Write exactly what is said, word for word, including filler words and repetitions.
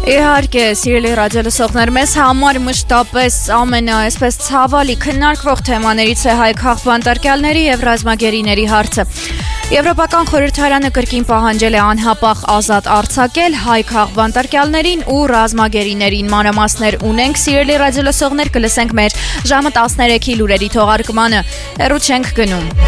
Իհարկե, սիրելի ռադիոլսողներ, մեզ համար մշտապես ամենաեսպես ցավալի քննարկվող թեմաներից է հայ քաղբանտարկյալների եւ ռազմագերիների հարցը։ Եվրոպական խորհրդարանը կրկին պահանջել է անհապաղ ազատ արձակել հայ քաղբանտարկյալներին ու ռազմագերիներին։ Մանրամասներ ունենք, սիրելի ռադիոլսողներ, կլսենք մեր ժամը տասներեքի լուրերի թողարկմանը։ Հեռու չենք գնում։